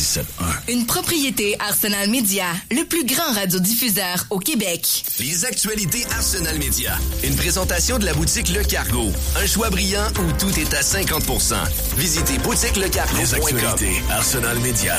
97.1. Une propriété Arsenal Media, le plus grand radiodiffuseur au Québec. Les actualités Arsenal Media. Une présentation de la boutique Le Cargo. Un choix brillant où tout est à 50%. Visitez boutiquelecargo.com. Les actualités Arsenal Media.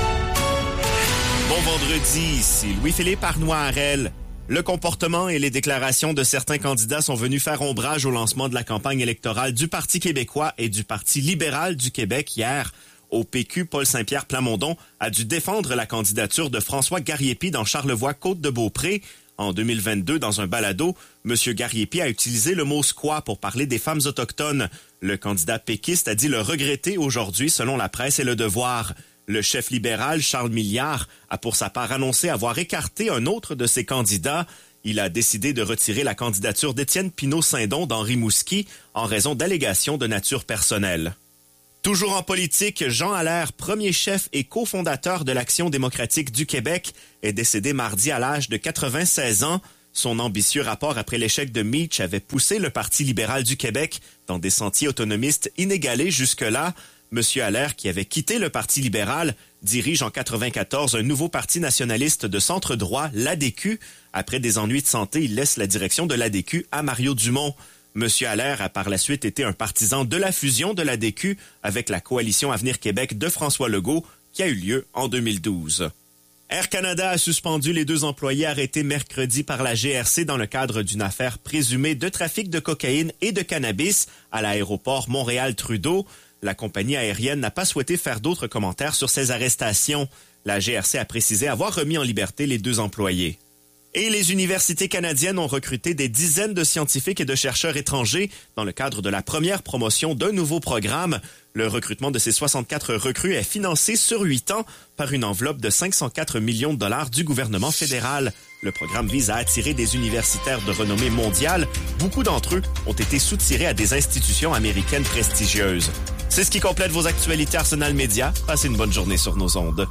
Bon vendredi, ici Louis-Philippe Arnois-Harel. Le comportement et les déclarations de certains candidats sont venus faire ombrage au lancement de la campagne électorale du Parti québécois et du Parti libéral du Québec hier. Au PQ, Paul Saint-Pierre Plamondon a dû défendre la candidature de François Gariepi dans Charlevoix-Côte-de-Beaupré. En 2022, dans un balado, M. Gariepi a utilisé le mot « squat » pour parler des femmes autochtones. Le candidat péquiste a dit le regretter aujourd'hui, selon la presse et Le Devoir. Le chef libéral, Charles Milliard, a pour sa part annoncé avoir écarté un autre de ses candidats. Il a décidé de retirer la candidature d'Étienne Pinault-Saindon dans Rimouski en raison d'allégations de nature personnelle. Toujours en politique, Jean Allaire, premier chef et cofondateur de l'Action démocratique du Québec, est décédé mardi à l'âge de 96 ans. Son ambitieux rapport après l'échec de Meach avait poussé le Parti libéral du Québec dans des sentiers autonomistes inégalés jusque-là. M. Allaire, qui avait quitté le Parti libéral, dirige en 1994 un nouveau parti nationaliste de centre-droit, l'ADQ. Après des ennuis de santé, il laisse la direction de l'ADQ à Mario Dumont. M. Allaire a par la suite été un partisan de la fusion de l'ADQ avec la coalition Avenir Québec de François Legault, qui a eu lieu en 2012. Air Canada a suspendu les 2 employés arrêtés mercredi par la GRC dans le cadre d'une affaire présumée de trafic de cocaïne et de cannabis à l'aéroport Montréal-Trudeau. La compagnie aérienne n'a pas souhaité faire d'autres commentaires sur ces arrestations. La GRC a précisé avoir remis en liberté les 2 employés. Et les universités canadiennes ont recruté des dizaines de scientifiques et de chercheurs étrangers dans le cadre de la première promotion d'un nouveau programme. Le recrutement de ces 64 recrues est financé sur 8 ans par une enveloppe de 504 millions de dollars du gouvernement fédéral. Le programme vise à attirer des universitaires de renommée mondiale. Beaucoup d'entre eux ont été soutirés à des institutions américaines prestigieuses. C'est ce qui complète vos actualités Arsenal Media. Passez une bonne journée sur nos ondes.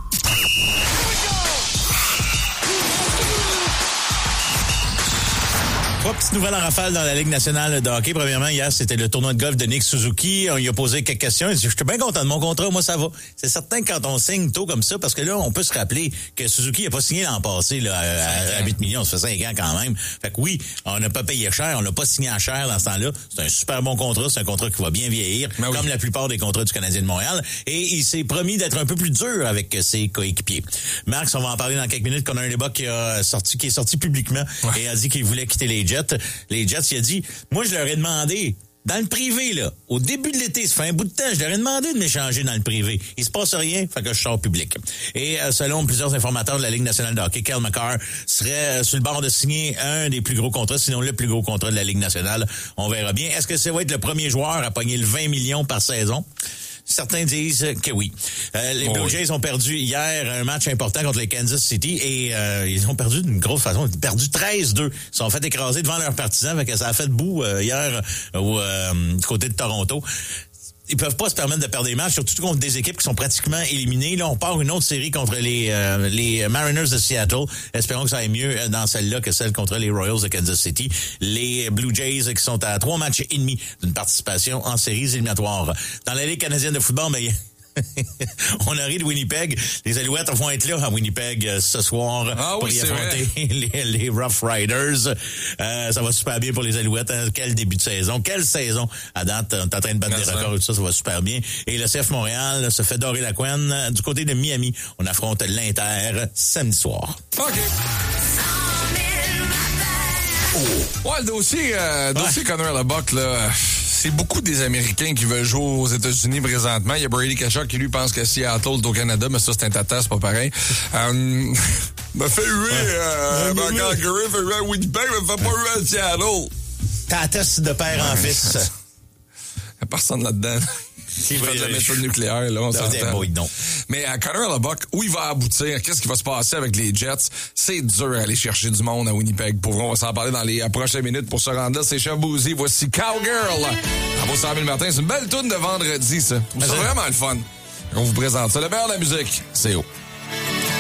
Trois petites nouvelles en rafale dans la Ligue nationale de hockey. Premièrement, hier, c'était le tournoi de golf de Nick Suzuki. On lui a posé quelques questions. Il dit, je suis bien content de mon contrat. Moi, ça va. C'est certain que quand on signe tôt comme ça, parce que là, on peut se rappeler que Suzuki n'a pas signé l'an passé là, à 8 millions. Ça fait 5 ans quand même. Fait que oui, on n'a pas payé cher. On n'a pas signé à cher dans ce temps-là. C'est un super bon contrat. C'est un contrat qui va bien vieillir, comme la plupart des contrats du Canadien de Montréal. Et il s'est promis d'être un peu plus dur avec ses coéquipiers. Marx, on va en parler dans quelques minutes, qu'on a un débat qui est sorti publiquement et a dit qu'il voulait quitter les Jets. Les Jets, il a dit, moi, je leur ai demandé, dans le privé, là, au début de l'été, ça fait un bout de temps, je leur ai demandé de m'échanger dans le privé. Il se passe rien, fait que je sors public. Et selon plusieurs informateurs de la Ligue nationale de hockey, Cale Makar serait sur le bord de signer un des plus gros contrats, sinon le plus gros contrat de la Ligue nationale. On verra bien. Est-ce que ça va être le premier joueur à pogner le 20 millions par saison? Certains disent que oui. Les Blue Jays ont perdu hier un match important contre les Kansas City et ils ont perdu d'une grosse façon. Ils ont perdu 13-2. Ils se sont fait écraser devant leurs partisans. Fait que ça a fait debout hier du côté de Toronto. Ils peuvent pas se permettre de perdre des matchs, surtout contre des équipes qui sont pratiquement éliminées. Là, on part une autre série contre les Mariners de Seattle. Espérons que ça aille mieux dans celle-là que celle contre les Royals de Kansas City. Les Blue Jays qui sont à 3 matchs et demi d'une participation en séries éliminatoires. Dans la Ligue canadienne de football, on a ri de Winnipeg. Les Alouettes vont être là à Winnipeg ce soir pour y affronter les Rough Riders. Ça va super bien pour les Alouettes. Hein. Quel début de saison. Quelle saison. À date, on est en train de battre des records et tout ça. Ça va super bien. Et le CF Montréal se fait dorer la couenne. Du côté de Miami, on affronte l'Inter samedi soir. OK. Ouais, le dossier Connor Leboeck, là... C'est beaucoup des Américains qui veulent jouer aux États-Unis présentement. Il y a Brady Tkachuk qui lui pense que Seattle est au Canada, mais ça c'est un tata, c'est pas pareil. Me fait huer Calgary, fait huer à Winnipeg, me fait pas huer à Seattle. Tata de père en fils. Il y a personne là-dedans. Il fait de la méthode nucléaire, là, on s'entend. Non. Mais à Connor Leboeck, où il va aboutir, qu'est-ce qui va se passer avec les Jets, c'est dur à aller chercher du monde à Winnipeg. Pour vrai, on va s'en parler dans les prochaines minutes. Pour se rendre là, c'est Chabouzy. Voici Cowgirl. À vos 100 000 Martin. C'est une belle toune de vendredi, ça. C'est vraiment le fun. On vous présente ça. Le meilleur de la musique, c'est haut.